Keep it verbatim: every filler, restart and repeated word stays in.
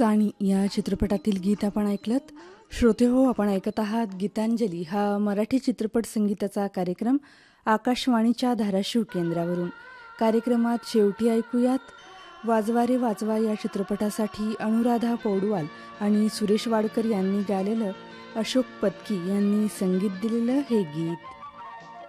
साणी या चित्रपटातील गीत आपण ऐकलत. श्रोते हो, आपण ऐकत आहात गीतांजली हा मराठी चित्रपट संगीताचा कार्यक्रम आकाशवाणीच्या धाराशिव केंद्रावरून. कार्यक्रमात शेवटी ऐकूयात वाजवा रे वाजवा या चित्रपटासाठी अनुराधा पौडवाल आणि सुरेश वाडकर यांनी गायलेलं, अशोक पत्की यांनी संगीत दिलेलं हे गीत.